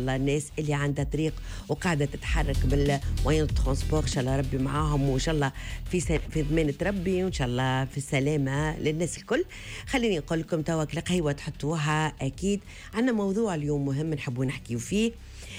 الله الناس اللي عندها طريق وقاعدة تتحرك بالموين ترانسبور إن شاء الله ربي معاهم، وإن شاء الله في ضمانة ربي، وإن شاء الله في السلامة للناس الكل. خليني نقول لكم توا القهوة تحطوها أكيد. عندنا موضوع اليوم مهم نحبوا نحكيو فيه،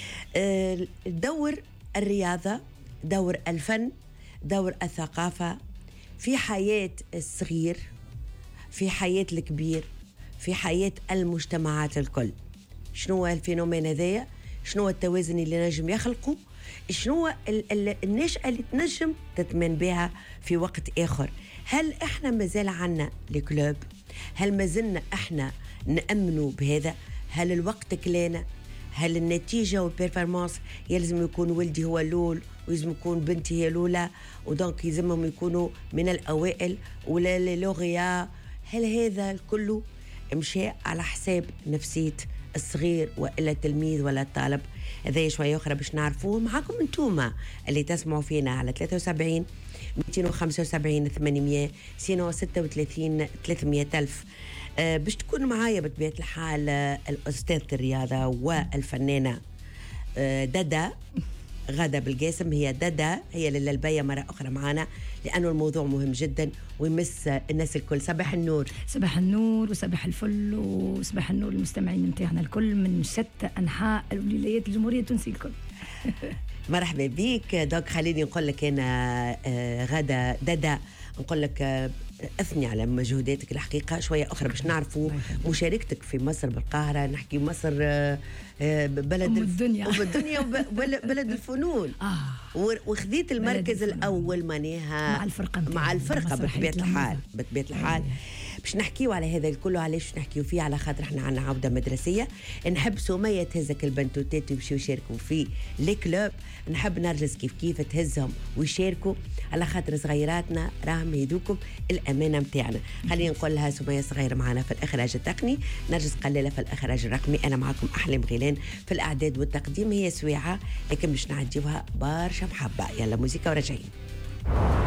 دور الرياضة، دور الفن، دور الثقافة في حياة الصغير، في حياة الكبير، في حياة المجتمعات الكل. شنو هو الفينومين هذايا؟ شنو هو التوازن اللي نجم يخلقه؟ شنو هو النشأة اللي تنجم تتمن بها في وقت آخر؟ هل إحنا مازال عنا الكلوب؟ هل مازلنا إحنا نأمنوا بهذا؟ هل الوقت كلانا؟ هل النتيجة والبيرفورمانس يلزم يكون ولدي هو الأول ويلزم يكون بنتي هي الأولى ودونك يلزمهم يكونوا من الأوائل ولا للوغيا؟ هل هذا كله مشي على حساب نفسية الصغير وإلا التلميذ ولا الطالب؟ هذا شوية أخرى باش نعرفوه معكم انتوما اللي تسمعوا فينا على 73 275 800 36 300 ألف. باش تكون معايا بطبيعة الحال الأستاذة الرياضة والفنانة دادا غادة بالقاسم. هي دادا هي للبية مرة أخرى معنا لأنه الموضوع مهم جدا ويمس الناس الكل. صباح النور. صباح النور وصباح الفل وصباح النور المستمعين متاعنا الكل من شتى أنحاء الولايات الجمهورية التونسية الكل. مرحبا بيك. دوك خليني نقول لك أنا غادة دادا نقول لك أثني على مجهوداتك الحقيقة. شوية أخرى باش نعرفوا مشاركتك في مصر بالقاهرة. نحكي مصر بلد الدنيا بلد الفنون. وخذيت المركز الأول معناها مع الفرقة بطبيعة الحال. باش نحكيو على هذا الكل وعلاش نحكيو فيه، على خاطر احنا عنا عودة مدرسية. نحب سمية تهزك البنتوتات ويمشيو يشاركوا في لي كلوب، نحب نرجس كيف تهزهم ويشاركوا على خاطر صغيراتنا راهم يدوكم الأمانة متاعنا. خلينا نقول لها سمية صغيرة معنا في الإخراج التقني، نرجس قليلة في الإخراج الرقمي، أنا معكم أحلام غيلان في الإعداد والتقديم. هي سويعة لكن باش نعديوها برشا محبة. يلا موسيقى وراجعين.